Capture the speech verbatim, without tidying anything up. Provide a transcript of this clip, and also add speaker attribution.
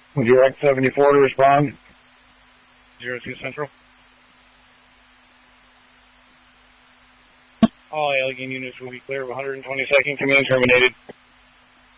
Speaker 1: Would you like seventy-four to respond? Zero two Central. All Allegheny units will be clear of one hundred twenty-second. Command terminated.